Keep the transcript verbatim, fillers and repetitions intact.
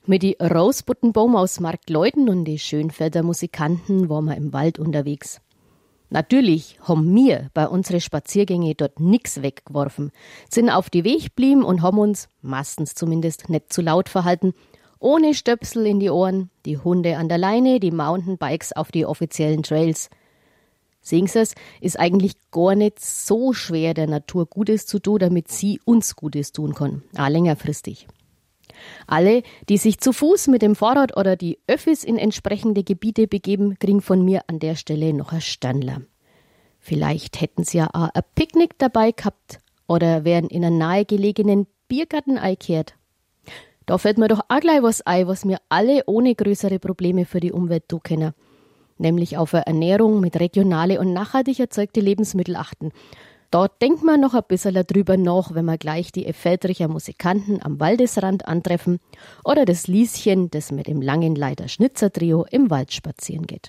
Mit die Rosebuddenbaum aus Marktleuten und die Schönfelder Musikanten waren wir im Wald unterwegs. Natürlich haben wir bei unseren Spaziergängen dort nix weggeworfen, sind auf die Weg geblieben und haben uns, meistens zumindest, nicht zu laut verhalten, ohne Stöpsel in die Ohren, die Hunde an der Leine, die Mountainbikes auf die offiziellen Trails. Sehen Sie es, ist eigentlich gar nicht so schwer, der Natur Gutes zu tun, damit sie uns Gutes tun kann, auch längerfristig. Alle, die sich zu Fuß mit dem Fahrrad oder die Öffis in entsprechende Gebiete begeben, kriegen von mir an der Stelle noch ein Sternler. Vielleicht hätten sie ja auch ein Picknick dabei gehabt oder wären in einen nahegelegenen Biergarten eingekehrt. Da fällt mir doch auch gleich was ein, was wir alle ohne größere Probleme für die Umwelt tun können. Nämlich auf eine Ernährung mit regionale und nachhaltig erzeugte Lebensmittel achten. Da denkt man noch ein bisschen drüber nach, wenn wir gleich die Feldricher Musikanten am Waldesrand antreffen oder das Lieschen, das mit dem langen Leiter Schnitzertrio im Wald spazieren geht.